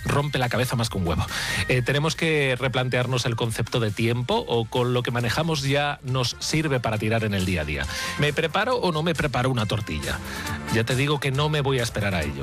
rompe la cabeza más que un huevo. Tenemos que replantearnos el concepto de tiempo, o con lo que manejamos ya nos sirve para tirar en el día a día. ¿Me preparo o no me preparo una tortilla? Ya te digo que no me voy a esperar a ello.